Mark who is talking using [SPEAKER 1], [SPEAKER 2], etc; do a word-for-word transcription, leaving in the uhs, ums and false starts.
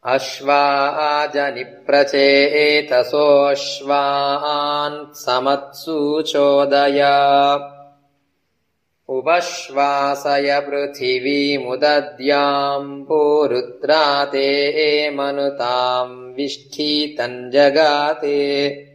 [SPEAKER 1] अश्वाजनिप्रचेतसोऽश्वान् समत्सु चोदय उपश्वासय पृथिवीमुदद्याम् पूरुद्रा ते मनुताम् विष्ठीतम् जगाते